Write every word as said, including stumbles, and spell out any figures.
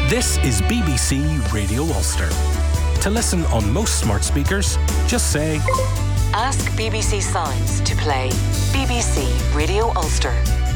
This is B B C Radio Ulster. To listen on most smart speakers, just say Ask B B C Signs to play B B C Radio Ulster.